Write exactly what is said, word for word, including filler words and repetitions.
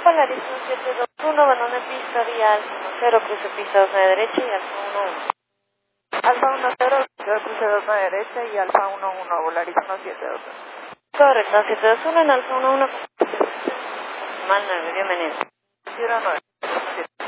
Polaris uno siete dos uno, abandone pista vía Alfa uno cero, cruce pista dos nueve derecha y Alfa uno uno. Alfa uno cero, cruce dos nueve derecha y Alfa uno uno, Polaris uno siete dos uno. Correcto, uno siete dos uno en Alfa uno uno. Mal nueve, bienvenido. cero nueve.